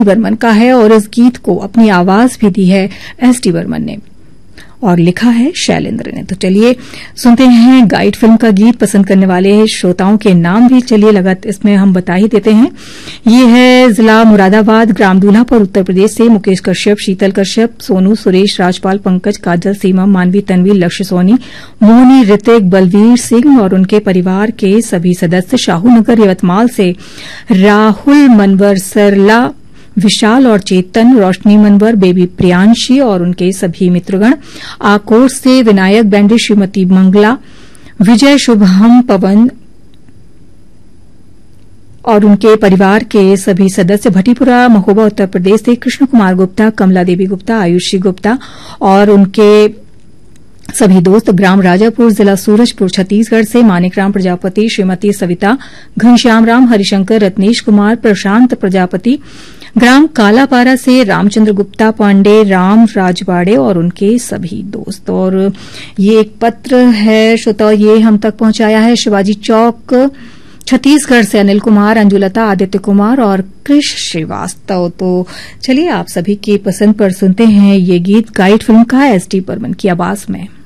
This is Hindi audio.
बर्मन का है और इस गीत को अपनी आवाज भी दी है एस.डी. बर्मन ने और लिखा है शैलेंद्र ने। तो चलिए सुनते हैं गाइड फिल्म का गीत। पसंद करने वाले श्रोताओं के नाम भी चलिए लगत इसमें हम बता ही देते हैं। ये है जिला मुरादाबाद, ग्राम दूल्हापुर, उत्तर प्रदेश से मुकेश कश्यप, शीतल कश्यप, सोनू, सुरेश, राजपाल, पंकज, काजल, सीमा, मानवी, तन्वी, लक्ष्य सोनी, मोहनी, ऋतिक, बलवीर सिंह और उनके परिवार के सभी सदस्य, शाहूनगर यवतमाल से राहुल, मनवर, सरला, विशाल और चेतन, रोशनी, मनवर, बेबी प्रियांशी और उनके सभी मित्रगण, आकोट से विनायक, बैंडी, श्रीमती मंगला, विजय, शुभम, पवन और उनके परिवार के सभी सदस्य, भटीपुरा, महोबा, उत्तर प्रदेश से कृष्ण कुमार गुप्ता, कमला देवी गुप्ता, आयुषी गुप्ता और उनके सभी दोस्त, ग्राम राजापुर, जिला सूरजपुर, छत्तीसगढ़ से मानिकराम प्रजापति, श्रीमती सविता, घनश्याम राम, हरिशंकर, रत्नेश कुमार, प्रशांत प्रजापति, ग्राम कालापारा से रामचंद्र गुप्ता, पांडे, राम राजवाड़े और उनके सभी दोस्त। और ये एक पत्र है श्रोता, ये हम तक पहुंचाया है शिवाजी चौक, छत्तीसगढ़ से अनिल कुमार, अंजुलता, आदित्य कुमार और कृष श्रीवास्तव। तो चलिए आप सभी की पसंद पर सुनते हैं ये गीत गाइड फिल्म का एस.डी. बर्मन की आवाज में।